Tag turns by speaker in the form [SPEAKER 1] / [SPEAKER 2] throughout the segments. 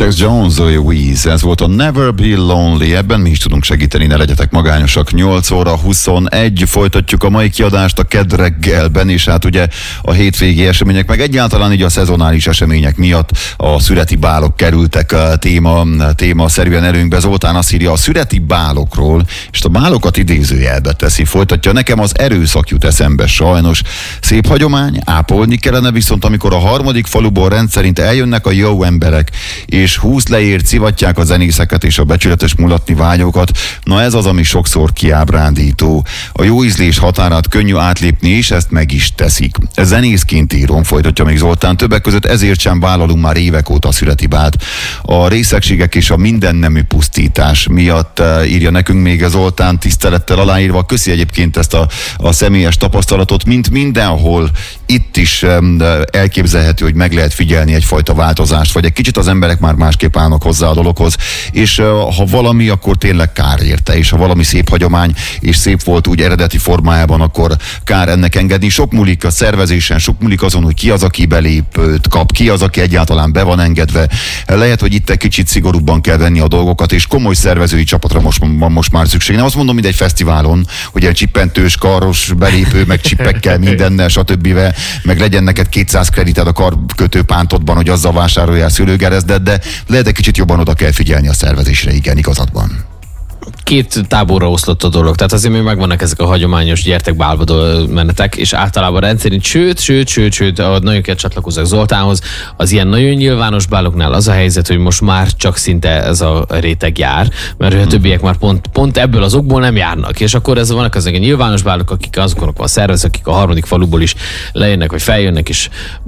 [SPEAKER 1] Jax Jones, Zoe Wees, ez volt a Never Be Lonely, ebben mi is tudunk segíteni, ne legyetek magányosak. 8 óra 21, folytatjuk a mai kiadást a kedd reggelben, és hát ugye a hétvégi események, meg egyáltalán így a szezonális események miatt a szüreti bálok kerültek téma szerűen előnkbe. Zoltán azt írja a szüreti bálokról, és a bálokat idézőjelbe teszi, folytatja: nekem az erőszak jut eszembe sajnos. Szép hagyomány, ápolni kellene, viszont amikor a harmadik faluból rendszerint eljönnek a jó emberek, és 20 leért szivatják a zenészeket és a becsületes mulatni vágyókat, na ez az, ami sokszor kiábrándító. A jó ízlés határát könnyű átlépni, és ezt meg is teszik. Zenészként írom, folytatja még Zoltán, többek között ezért sem vállalunk már évek óta a szüreti bált. A részegségek és a mindennemű pusztítás miatt, írja nekünk még Zoltán, tisztelettel aláírva. Köszi egyébként ezt a személyes tapasztalatot, mint mindenhol itt is elképzelhető, hogy meg lehet figyelni egyfajta változást, vagy egy kicsit az emberek már másképp állnak hozzá a dologhoz, és ha valami, akkor tényleg kár érte, és ha valami szép hagyomány, és szép volt úgy eredeti formájában, akkor kár ennek engedni. Sok múlik a szervezésen, sok múlik azon, hogy ki az, aki belépőt kap, ki az, aki egyáltalán be van engedve. Lehet, hogy itt egy kicsit szigorúbban kell venni a dolgokat, és komoly szervezői csapatra most már szükség. Nem azt mondom, mint egy fesztiválon, hogy egy csippentős, karos belépő, meg csippekkel, mindennel, stb. Meg legyen neked 200 kredited a karkötőpántodban, hogy azzal vásároljál szülőgerezdet, de lehet egy kicsit jobban oda kell figyelni a szervezésre, igen, igazadban.
[SPEAKER 2] Két táborra oszlott a dolog, tehát azért még megvannak ezek a hagyományos gyertek bálba menetek, és általában rendszerint, sőt, ahogy nagyon kell csatlakozzak Zoltánhoz, az ilyen nagyon nyilvános báloknál az a helyzet, hogy most már csak szinte ez a réteg jár, mert a többiek már pont ebből az okból nem járnak, és akkor ez vannak ezek a nyilvános bálok, akik azoknak van szervez, akik a harmadik faluból is lejönnek, vagy feljönnek, és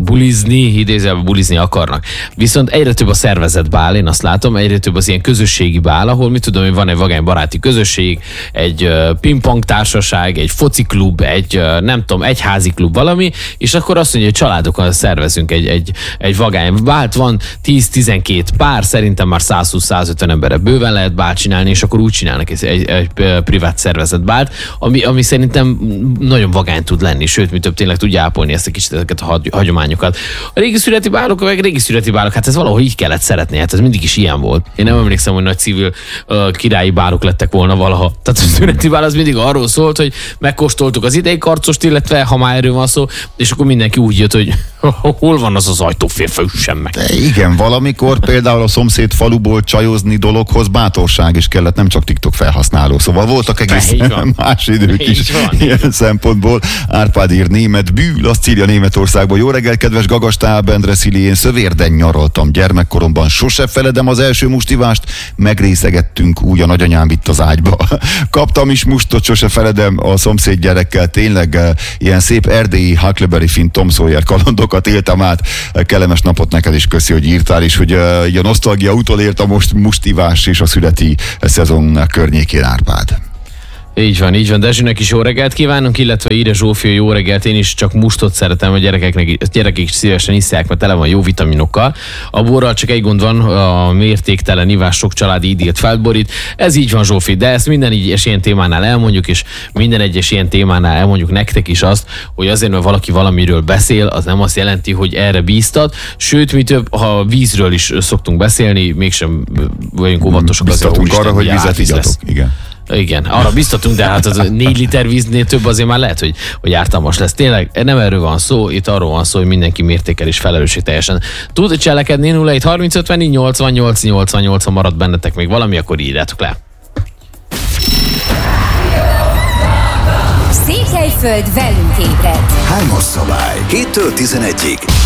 [SPEAKER 2] bulizni akarnak. Viszont egyre több a szervezett bál, én azt látom, egyre több az ilyen közösségi bál, ahol mit tudom, hogy van egy vagány baráti közösség, egy pingpong társaság, egy foci klub, egy nem tudom, egy házi klub, valami, és akkor azt mondja, hogy családokon szervezünk egy vagány bált, van 10-12 pár, szerintem már 120-150 emberre bőven lehet bált csinálni, és akkor úgy csinálnak egy privát szervezett bált, ami szerintem nagyon vagány tud lenni, sőt, mi több tényleg tudja ápolni ezt a kicsit, ezeket a hagyományokat. A régi szüreti bálok, hát ez valahogy így kellett szeretni, hát ez mindig is ilyen volt. Én nem emlékszem, hogy nagy civil királyi bálok lettek volna valaha. Tehát a szüreti bál az mindig arról szólt, hogy megkóstoltuk az idei karcost, illetve ha már erről van szó, és akkor mindenki úgy jött, hogy hol van az ajtóférfe, üssen meg.
[SPEAKER 1] De igen, valamikor például a szomszéd faluból csajozni dologhoz bátorság is kellett, nem csak TikTok felhasználó. Szóval voltak egész más idők is ilyen szempontból. Árpád ír: német bűl, azt írja Németországból. Jó reggel, kedves Gagastál, Bendre Szili, én Szövérden nyaraltam gyermekkoromban. Sose feledem az első mustivást, megrészegettünk úgy a nagyanyám itt az ágyba. Kaptam is mustot, sose feledem, a szomszéd gyerekkel tényleg ilyen szép erdélyi Huckleberry Finn, Tom Sawyer kalandokat éltem át. Kellemes napot neked is, köszi, hogy írtál, és hogy a nosztalgia utolért a mustivás és a születi szezon környékén, Árpád.
[SPEAKER 2] Így van, Dezsőnek is jó reggelt kívánunk, illetve írja Zsófia: jó reggelt, én is csak mustot szeretem, a gyerekek is szívesen isszák, mert tele van jó vitaminokkal. A borral csak egy gond van, a mértéktelen ivás sok családi idilt felborít. Ez így van, Zsófi, de ezt minden egyes ilyen témánál elmondjuk, és minden egyes ilyen témánál elmondjuk nektek is azt, hogy azért, mert valaki valamiről beszél, az nem azt jelenti, hogy erre bíztat, sőt, mi több, ha vízről is szoktunk beszélni, mégsem vagyunk óvatosak azért,
[SPEAKER 1] arra, hogy vizet igyatok.
[SPEAKER 2] Igen, arra biztatunk, de hát az 4 liter víznél több azért már lehet, hogy ártalmas lesz. Tényleg nem erről van szó, itt arról van szó, hogy mindenki mértékel és felelősségteljesen tud cselekedni. 0-7-30-50-88-88, ha marad bennetek még valami, akkor írjátok le.
[SPEAKER 3] Székelyföld velünk ébred.
[SPEAKER 4] 3-as szabály, 7-től 11-ig.